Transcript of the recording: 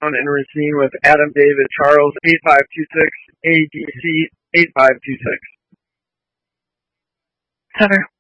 and Racine with Adam David Charles 8526 ADC 8526. Cover.